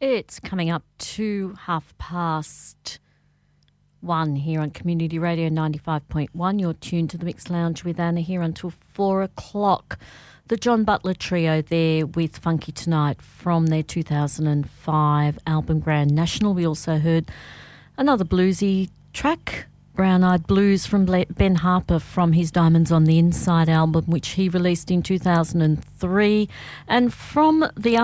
It's coming up to 1:30 here on Community Radio 95.1. You're tuned to the Mixed Lounge with Anna here until 4 o'clock. The John Butler Trio there with Funky Tonight from their 2005 album Grand National. We also heard another bluesy track, Brown Eyed Blues from Ben Harper from his Diamonds on the Inside album, which he released in 2003. And from the